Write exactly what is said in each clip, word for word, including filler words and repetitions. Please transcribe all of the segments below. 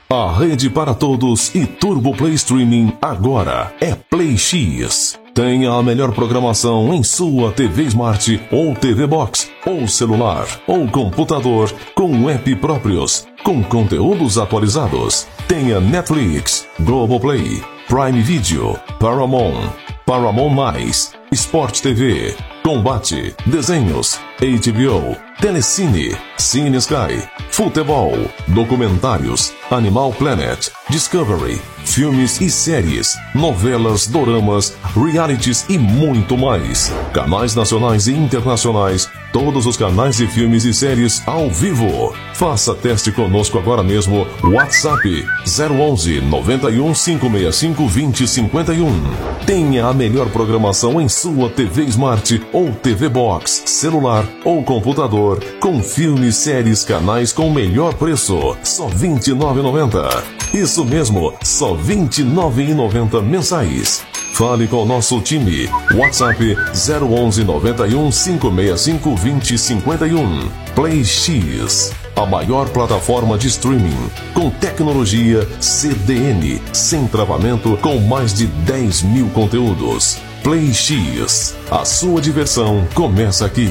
A rede para todos e Turbo Play Streaming agora é Play X. Tenha a melhor programação em sua T V Smart ou T V Box, ou celular, ou computador, com app próprios, com conteúdos atualizados. Tenha Netflix, Globoplay, Prime Video, Paramount, Paramount Mais, Sport T V, Combate, Desenhos, H B O, Telecine, Cine Sky, Futebol, Documentários, Animal Planet, Discovery, filmes e séries, novelas, doramas, realities e muito mais. Canais nacionais e internacionais, todos os canais de filmes e séries ao vivo. Faça teste conosco agora mesmo. WhatsApp zero onze, noventa e um, cinco seis cinco, vinte, cinquenta e um. Tenha a melhor programação em sua T V Smart ou T V Box, celular ou computador, com filmes, séries, canais com o melhor preço, só vinte e nove reais e noventa centavos. Isso mesmo, só vinte e nove reais e noventa centavos mensais. Fale com o nosso time. WhatsApp zero onze, noventa e um, cinco seis cinco, vinte, cinquenta e um. Play X, a maior plataforma de streaming, com tecnologia C D N, sem travamento, com mais de dez mil conteúdos. Play X, a sua diversão começa aqui.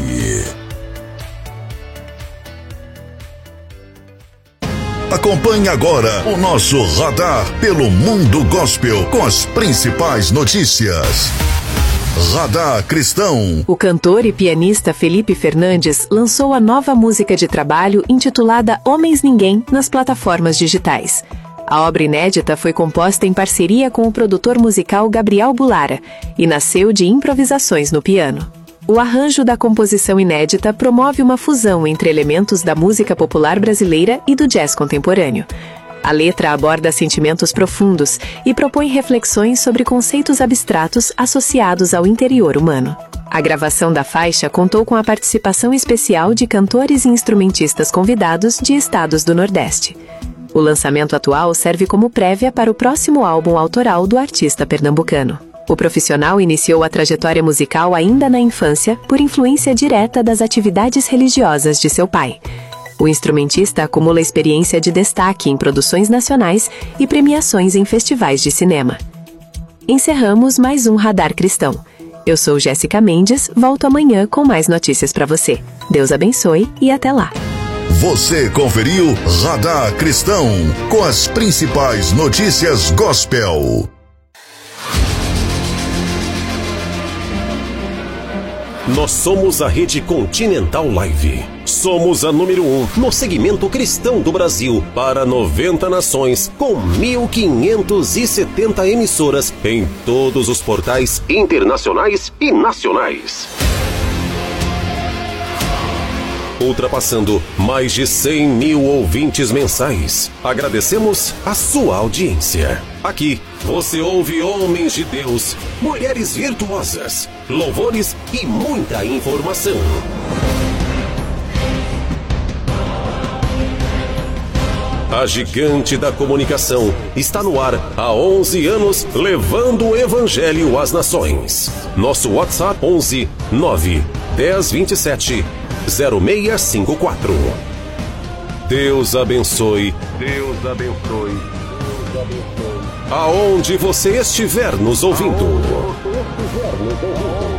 Acompanhe agora o nosso radar pelo mundo gospel com as principais notícias. Radar Cristão. O cantor e pianista Felipe Fernandes lançou a nova música de trabalho intitulada Homens Ninguém nas plataformas digitais. A obra inédita foi composta em parceria com o produtor musical Gabriel Bulara e nasceu de improvisações no piano. O arranjo da composição inédita promove uma fusão entre elementos da música popular brasileira e do jazz contemporâneo. A letra aborda sentimentos profundos e propõe reflexões sobre conceitos abstratos associados ao interior humano. A gravação da faixa contou com a participação especial de cantores e instrumentistas convidados de estados do Nordeste. O lançamento atual serve como prévia para o próximo álbum autoral do artista pernambucano. O profissional iniciou a trajetória musical ainda na infância por influência direta das atividades religiosas de seu pai. O instrumentista acumula experiência de destaque em produções nacionais e premiações em festivais de cinema. Encerramos mais um Radar Cristão. Eu sou Jéssica Mendes, volto amanhã com mais notícias para você. Deus abençoe e até lá. Você conferiu Radar Cristão com as principais notícias gospel. Nós somos a Rede Continental Live. Somos a número um no segmento cristão do Brasil para noventa nações, com mil quinhentas e setenta emissoras em todos os portais internacionais e nacionais. Ultrapassando mais de cem mil ouvintes mensais. Agradecemos a sua audiência. Aqui você ouve homens de Deus, mulheres virtuosas, louvores e muita informação. A gigante da comunicação está no ar há onze anos, levando o evangelho às nações. Nosso WhatsApp onze nove dez vinte e sete zero seis cinco quatro. Deus abençoe. Deus abençoe. Deus abençoe. Aonde você estiver nos ouvindo. Aonde você estiver nos ouvindo.